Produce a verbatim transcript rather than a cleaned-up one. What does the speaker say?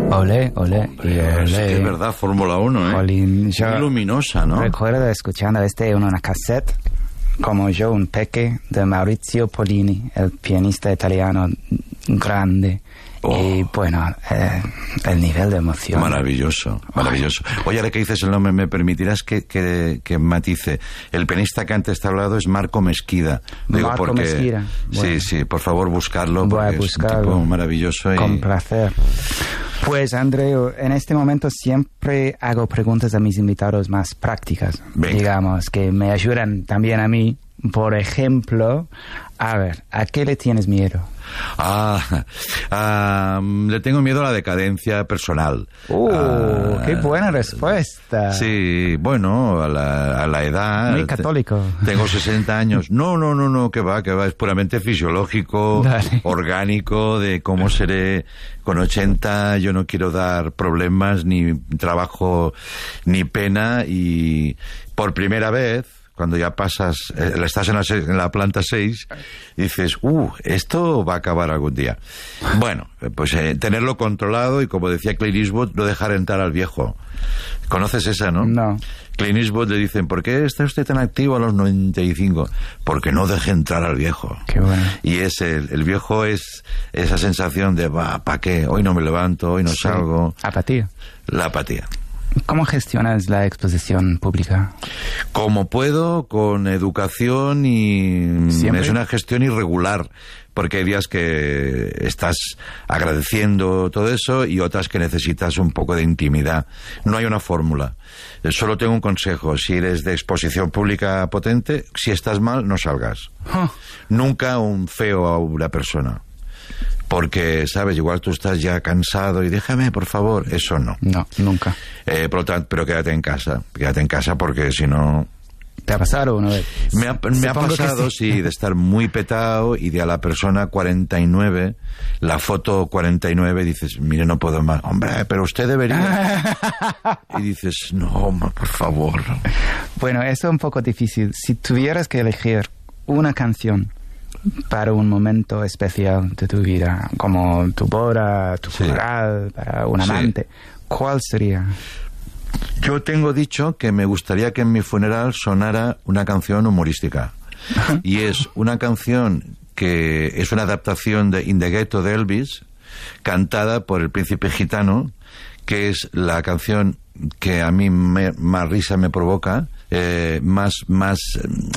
Olé, olé, y olé. Es que es verdad, Fórmula uno, ¿eh? Jolín, yo muy luminosa, ¿no? Recuerdo escuchando este en una cassette, como yo, un peque, de Maurizio Pollini, el pianista italiano grande. Oh. Y bueno, eh, el nivel de emoción. Maravilloso, maravilloso. Oye, ahora que dices el nombre, ¿me permitirás que, que, que matice? El pianista que antes te he hablado es Marco Mesquida. Digo, Marco porque, Mesquida. Bueno. Sí, sí, por favor, buscarlo. Voy porque a buscarlo. Es un tipo maravilloso. Y... Con placer. Pues, Andreu, en este momento siempre hago preguntas a mis invitados más prácticas. Venga. Digamos, que me ayudan también a mí. Por ejemplo, a ver, ¿a qué le tienes miedo? Ah, ah, le tengo miedo a la decadencia personal. ¡Uh, ah, qué buena respuesta! Sí, bueno, a la, a la edad... Muy católico. Tengo sesenta años. No, no, no, no, que va, que va. Es puramente fisiológico, Dale. orgánico, de cómo seré con ochenta. Yo no quiero dar problemas, ni trabajo, ni pena. Y por primera vez... Cuando ya pasas, eh, estás en la, en la planta seis, dices, uh, esto va a acabar algún día. Bueno, pues eh, tenerlo controlado y, como decía Clint Eastwood, no dejar entrar al viejo. ¿Conoces esa, no? No. Clint Eastwood le dicen, ¿por qué está usted tan activo a los noventa y cinco? Porque no deje entrar al viejo. Qué bueno. Y es el, el viejo es esa sensación de, va, ¿para qué? Hoy no me levanto, hoy no Sí. salgo. Apatía. La apatía. ¿Cómo gestionas la exposición pública? Como puedo, con educación y... ¿Siempre? Es una gestión irregular, porque hay días que estás agradeciendo todo eso y otras que necesitas un poco de intimidad. No hay una fórmula. Solo tengo un consejo. Si eres de exposición pública potente, si estás mal, no salgas. Huh. Nunca un feo a una persona. Porque, ¿sabes? Igual tú estás ya cansado y déjame, por favor. Eso no. No, nunca. Eh, por lo tanto, pero quédate en casa. Quédate en casa porque si no... ¿Te ha pasado una vez? Me ha, me ha Supongo que pasado, sí. sí, de estar muy petado y de a la persona cuarenta y nueve, la foto cuarenta y nueve, dices, mire, no puedo más. Hombre, pero usted debería. Y dices, no, ma, por favor. Bueno, eso es un poco difícil. Si tuvieras que elegir una canción para un momento especial de tu vida, como tu boda, tu Sí. funeral, para un Sí. amante, ¿cuál sería? Yo tengo dicho que me gustaría que en mi funeral sonara una canción humorística. Y es una canción que es una adaptación de In the Ghetto de Elvis, cantada por el Príncipe Gitano, que es la canción que a mí me, más risa me provoca, eh, más, más